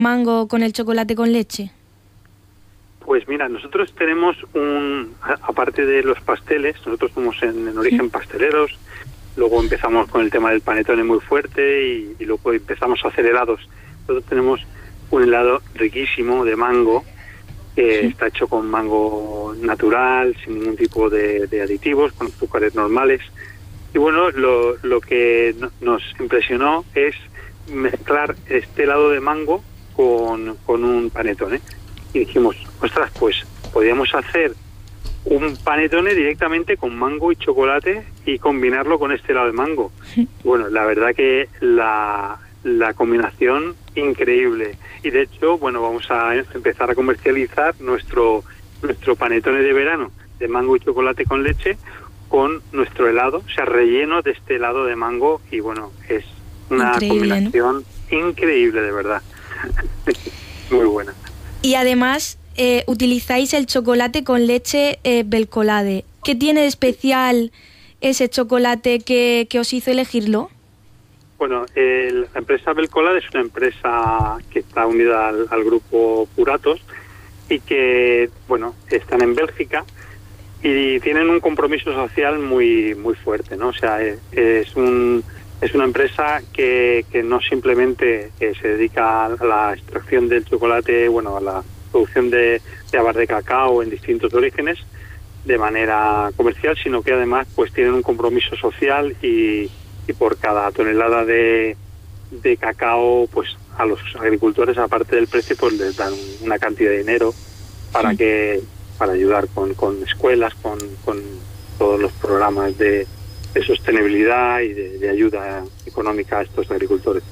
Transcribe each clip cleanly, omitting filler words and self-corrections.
mango con el chocolate con leche? Pues mira, nosotros tenemos aparte de los pasteles, nosotros somos en origen pasteleros, luego empezamos con el tema del panetone muy fuerte y luego empezamos a hacer helados. Nosotros tenemos un helado riquísimo de mango, que está hecho con mango natural, sin ningún tipo de aditivos, con azúcares normales. Y bueno, lo que nos impresionó es mezclar este helado de mango con un panetone. Y dijimos, ostras, pues podríamos hacer un panetone directamente con mango y chocolate y combinarlo con este helado de mango. Bueno, la verdad que la combinación increíble. Y de hecho, bueno, vamos a empezar a comercializar nuestro panetone de verano de mango y chocolate con leche con nuestro helado, o sea, relleno de este helado de mango. Y bueno, es una combinación increíble, de verdad. Muy buena. Y además utilizáis el chocolate con leche Belcolade. ¿Qué tiene de especial ese chocolate que os hizo elegirlo? Bueno, la empresa Belcolade es una empresa que está unida al grupo Puratos y que, bueno, están en Bélgica y tienen un compromiso social muy muy fuerte, ¿no? O sea, es una empresa que no simplemente se dedica a la extracción del chocolate, bueno, a la producción de habas de cacao en distintos orígenes de manera comercial, sino que además pues tienen un compromiso social y por cada tonelada de cacao, pues a los agricultores, aparte del precio, pues les dan una cantidad de dinero para ayudar con escuelas, con todos los programas de sostenibilidad y de ayuda económica a estos agricultores.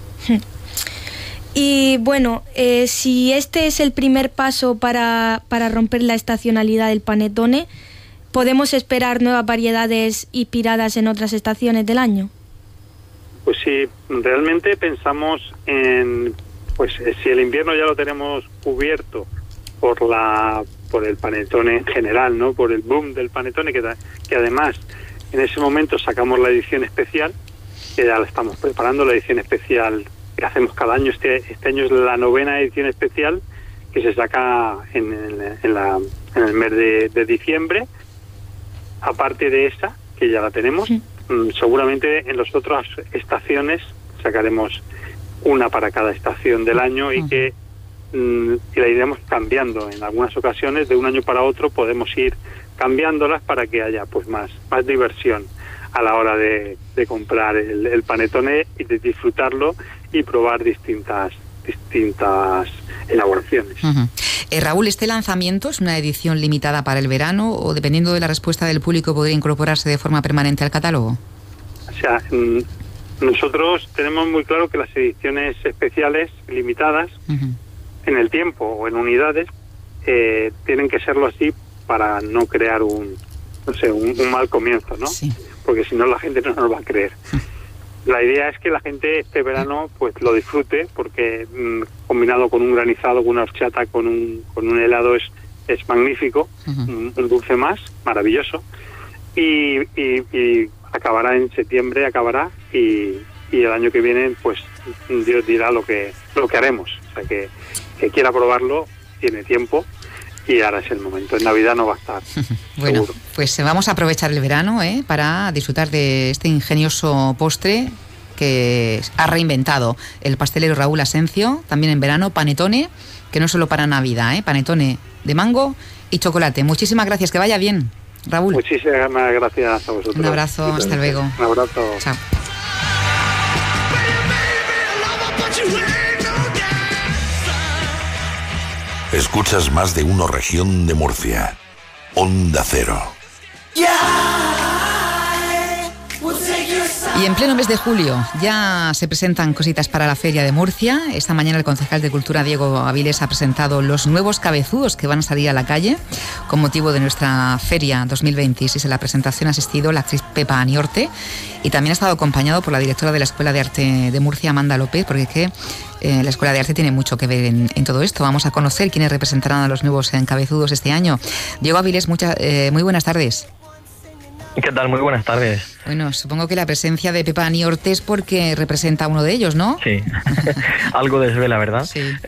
Y bueno, si este es el primer paso para romper la estacionalidad del panetone, ¿podemos esperar nuevas variedades inspiradas en otras estaciones del año? Pues sí, realmente pensamos en, pues si el invierno ya lo tenemos cubierto por el panetone en general, ¿no? Por el boom del panetone, que además en ese momento sacamos la edición especial, que ya la estamos preparando, la edición especial que hacemos cada año. Este año es la 9ª edición especial que se saca en el mes de diciembre. Aparte de esa, que ya la tenemos, seguramente en las otras estaciones sacaremos una para cada estación del año y que la iremos cambiando. En algunas ocasiones, de un año para otro, podemos ir cambiándolas para que haya pues más diversión a la hora de comprar el panetone y de disfrutarlo y probar distintas elaboraciones. Raúl, ¿este lanzamiento es una edición limitada para el verano o, dependiendo de la respuesta del público, podría incorporarse de forma permanente al catálogo? O sea, nosotros tenemos muy claro que las ediciones especiales limitadas en el tiempo o en unidades tienen que serlo así para no crear un mal comienzo, ¿no? Sí. Porque si no la gente no nos va a creer. La idea es que la gente este verano pues lo disfrute, porque combinado con un granizado, con una horchata, con un helado es magnífico, un dulce más, maravilloso, y acabará en septiembre, y el año que viene pues Dios dirá lo que haremos. O sea, que quiera probarlo tiene tiempo. Y ahora es el momento. En Navidad no va a estar. Bueno, seguro. Pues vamos a aprovechar el verano para disfrutar de este ingenioso postre que ha reinventado el pastelero Raúl Asencio, también en verano, panetone, que no es solo para Navidad, panetone de mango y chocolate. Muchísimas gracias, que vaya bien, Raúl. Muchísimas gracias a vosotros. Un abrazo, hasta luego. Un abrazo. Chao. Escuchas Más de Uno Región de Murcia. Onda Cero. Y en pleno mes de julio ya se presentan cositas para la Feria de Murcia. Esta mañana el concejal de Cultura, Diego Avilés, ha presentado los nuevos cabezudos que van a salir a la calle con motivo de nuestra Feria 2026. En la presentación ha asistido la actriz Pepa Aniorte y también ha estado acompañado por la directora de la Escuela de Arte de Murcia, Amanda López, porque es que la Escuela de Arte tiene mucho que ver en todo esto. Vamos a conocer quiénes representarán a los nuevos cabezudos este año. Diego Avilés, muy buenas tardes. ¿Qué tal? Muy buenas tardes. Bueno, supongo que la presencia de Pepa Niorte es porque representa a uno de ellos, ¿no? Sí, algo desvela, ¿verdad? Sí.